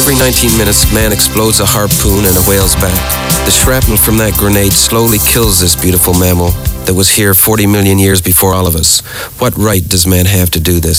Every 19 minutes, man explodes a harpoon in a whale's back. The shrapnel from that grenade slowly kills this beautiful mammal that was here 40 million years before all of us. What right does man have to do this?